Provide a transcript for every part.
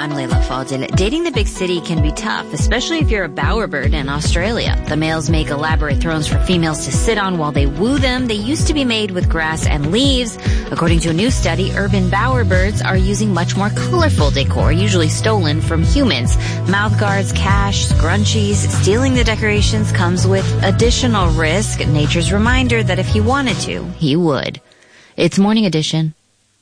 I'm Layla Faldil. Dating the big city can be tough, especially if you're a bowerbird in Australia. The males make elaborate thrones for females to sit on while they woo them. They used to be made with grass and leaves. According to a new study, urban bowerbirds are using much more colorful decor, usually stolen from humans. Mouth guards, cash, scrunchies. Stealing the decorations comes with additional risk. Nature's reminder that if he wanted to, he would. It's Morning Edition.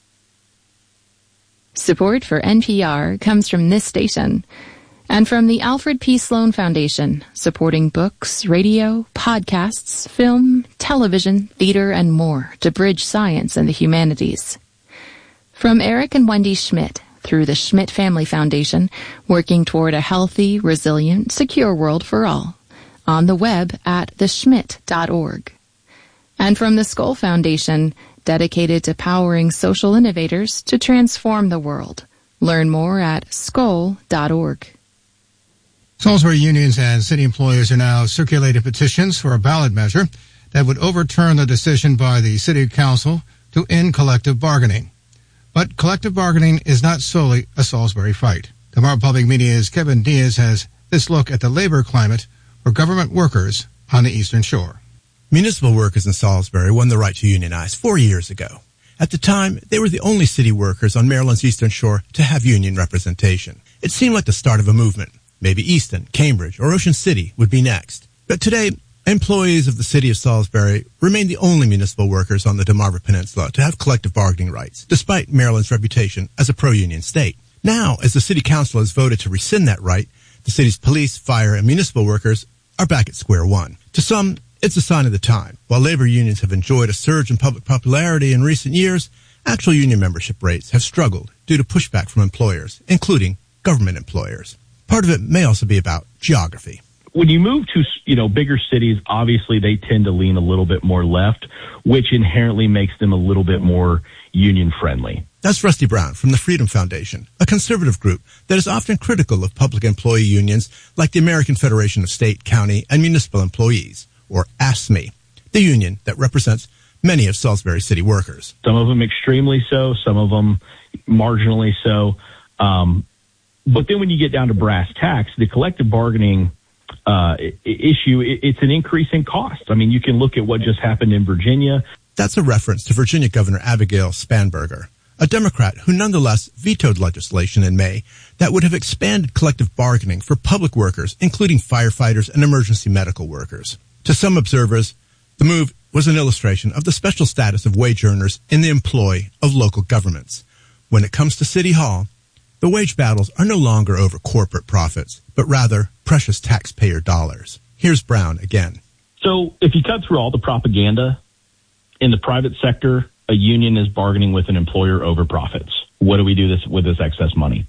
Support for NPR comes from this station and from the Alfred P. Sloan Foundation, supporting books, radio, podcasts, film, television, theater, and more to bridge science and the humanities. From Eric and Wendy Schmidt, through the Schmidt Family Foundation, working toward a healthy, resilient, secure world for all. On the web at theschmidt.org. And from the Skoll Foundation, dedicated to powering social innovators to transform the world. Learn more at skoll.org. Salisbury unions and city employers are now circulating petitions for a ballot measure that would overturn the decision by the City Council to end collective bargaining. But collective bargaining is not solely a Salisbury fight. Tomorrow Public Media's Kevin Diaz has this look at the labor climate for government workers on the Eastern Shore. Municipal workers in Salisbury won the right to unionize 4 years ago. At the time, they were the only city workers on Maryland's Eastern Shore to have union representation. It seemed like the start of a movement. Maybe Easton, Cambridge, or Ocean City would be next. But today, employees of the city of Salisbury remain the only municipal workers on the Delmarva Peninsula to have collective bargaining rights, despite Maryland's reputation as a pro-union state. Now, as the city council has voted to rescind that right, the city's police, fire, and municipal workers are back at square one. To some, it's a sign of the time. While labor unions have enjoyed a surge in public popularity in recent years, actual union membership rates have struggled due to pushback from employers, including government employers. Part of it may also be about geography. When you move to, bigger cities, obviously they tend to lean a little bit more left, which inherently makes them a little bit more union friendly. That's Rusty Brown from the Freedom Foundation, a conservative group that is often critical of public employee unions like the American Federation of State, County, and Municipal Employees, or AFSCME, the union that represents many of Salisbury city workers. Some of them extremely so, some of them marginally so. But then when you get down to brass tacks, the collective bargaining issue, it's an increase in cost. I mean, you can look at what just happened in Virginia. That's a reference to Virginia Governor Abigail Spanberger, a Democrat who nonetheless vetoed legislation in May that would have expanded collective bargaining for public workers, including firefighters and emergency medical workers. To some observers, the move was an illustration of the special status of wage earners in the employ of local governments. When it comes to City Hall, the wage battles are no longer over corporate profits, but rather precious taxpayer dollars. Here's Brown again. So if you cut through all the propaganda, in the private sector, a union is bargaining with an employer over profits. What do we do with this excess money?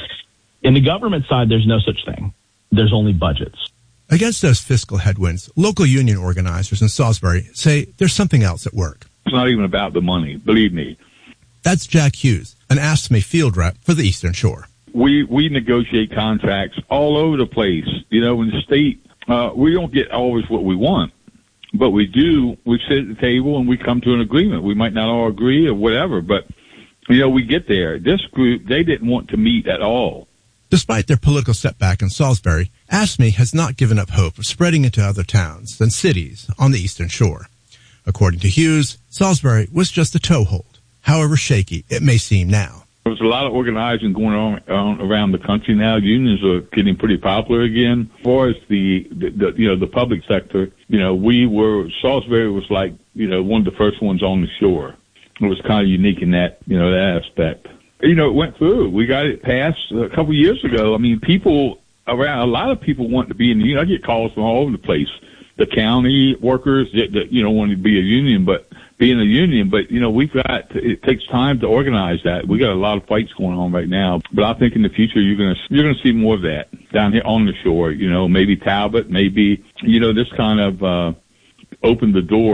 In the government side, there's no such thing. There's only budgets. Against those fiscal headwinds, local union organizers in Salisbury say there's something else at work. It's not even about the money, believe me. That's Jack Hughes, an AFSCME field rep for the Eastern Shore. We negotiate contracts all over the place. In the state, we don't get always what we want, but we do. We sit at the table and we come to an agreement. We might not all agree or whatever, but, we get there. This group, they didn't want to meet at all. Despite their political setback in Salisbury, AFSCME has not given up hope of spreading into other towns and cities on the Eastern Shore. According to Hughes, Salisbury was just a toehold, however shaky it may seem now. There's a lot of organizing going on around the country now. Unions are getting pretty popular again. As far as the public sector, Salisbury was like, one of the first ones on the shore. It was kind of unique in that, that aspect. It went through. We got it passed a couple of years ago. I mean, a lot of people want to be in the union. I get calls from all over the place. The county workers that want to be a union, but being a union. But, it takes time to organize that. We got a lot of fights going on right now. But I think in the future, you're going to see more of that down here on the shore. Maybe Talbot, maybe, this kind of, opened the door